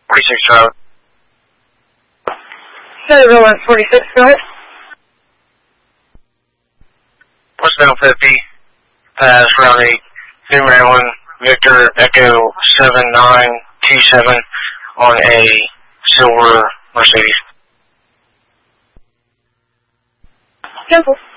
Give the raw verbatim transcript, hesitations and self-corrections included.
forty-six Road. Centerville one forty-six, go ahead. Westbound fifty, pass Route eight, New Maryland, Victor Echo seven nine T seven on a silver Mercedes. Simple.